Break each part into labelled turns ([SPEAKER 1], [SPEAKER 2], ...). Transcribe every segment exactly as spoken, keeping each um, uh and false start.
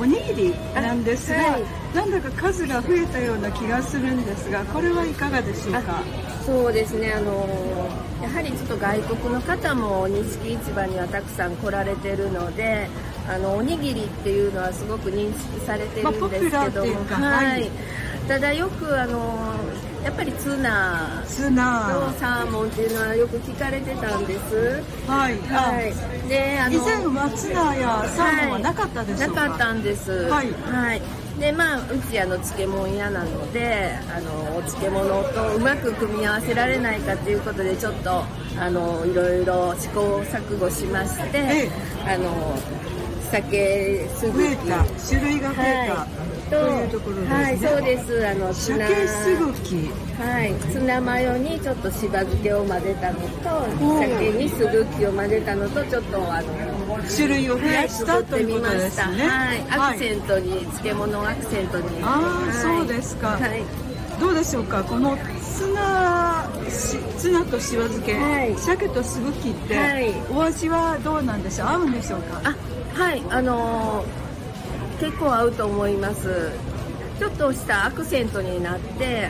[SPEAKER 1] にぎりなんですが、
[SPEAKER 2] はい、
[SPEAKER 1] なんだか数が増えたような気がするんですが、これはいかがでしょうか？
[SPEAKER 2] そうですね、あのやはりちょっと外国の方も錦市場にはたくさん来られてるので、あのおにぎりっていうのはすごく認識されてるんですけども、
[SPEAKER 1] まあ、ポピュラーっていうか、
[SPEAKER 2] はい、
[SPEAKER 1] はい、
[SPEAKER 2] ただよくあのやっぱりツナ
[SPEAKER 1] ツナ
[SPEAKER 2] とサーモンっていうのはよく聞かれてたんです。
[SPEAKER 1] はい、
[SPEAKER 2] はい、であの
[SPEAKER 1] 以前はツナやサーモンはなかったでしょうか？はい、
[SPEAKER 2] なかったんです。
[SPEAKER 1] はい、
[SPEAKER 2] はい、でまあ、うちあの漬物屋なので、あのお漬物とうまく組み合わせられないかということでちょっとあのいろいろ試行錯誤しまして、ええ、あの鮭すぐき、
[SPEAKER 1] 種類が増えた、はい、というところですね。はい、
[SPEAKER 2] そうです。あのツナ
[SPEAKER 1] 鮭すぐき、
[SPEAKER 2] はい、ツナマヨにちょっとしば漬けを混ぜたのと、鮭にすぐきを混ぜたのと、ちょっとあの
[SPEAKER 1] 種類を増やした、はい、ということですね。
[SPEAKER 2] はい、アクセントに、はい、漬物をアクセントに。
[SPEAKER 1] ああ、はい、そうですか。はい、どうでしょうか、このツナ、ツナとしば漬け、はい、鮭とすぐきって、はい、お味はどうなんでしょう、合うんでしょうか？
[SPEAKER 2] あ、はい、あのー、結構合うと思います。ちょっとしたアクセントになって、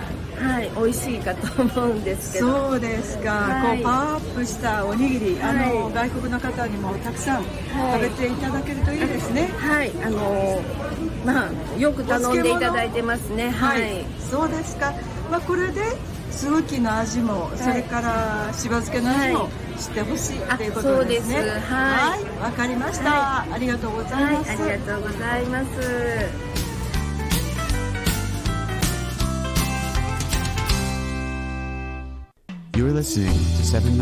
[SPEAKER 2] はい、美味しいかと思うんですけど。
[SPEAKER 1] そうですか、はい、こうパワーアップしたおにぎり、あの、はい、外国の方にもたくさん食べていただけるといいですね。
[SPEAKER 2] はい、あのー、まあよく頼んでいただいてますね。はい、はい、
[SPEAKER 1] そうですか。まあこれですぐきの味も、それからしば漬けの味も知ってほしいということですね。
[SPEAKER 2] そうです。はい、
[SPEAKER 1] わかりました。はい、ありがとうございます。
[SPEAKER 2] はい、ありがとうございます。
[SPEAKER 3] You're listening to seven